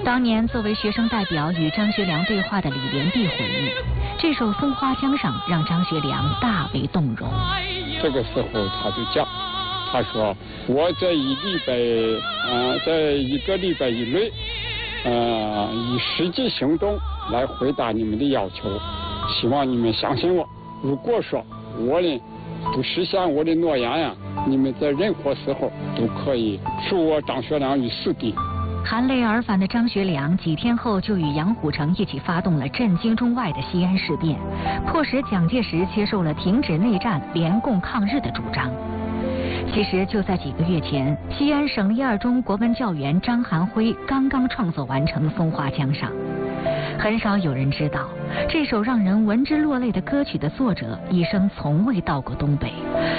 当年作为学生代表与张学良对话的李连璧回忆，这首《松花江上》让张学良大为动容。 这个时候他就讲，他说我在一个礼拜以内，以实际行动来回答你们的要求，希望你们相信我。如果说我呢不实现我的诺言呀，你们在任何时候都可以处我张学良于死地。 含泪而返的张学良几天后就与杨虎城一起发动了震惊中外的西安事变，迫使蒋介石接受了停止内战、联共抗日的主张。其实就在几个月前，西安省立二中国文教员张寒辉刚刚创作完成《松花江上》。很少有人知道，这首让人闻之落泪的歌曲的作者一生从未到过东北，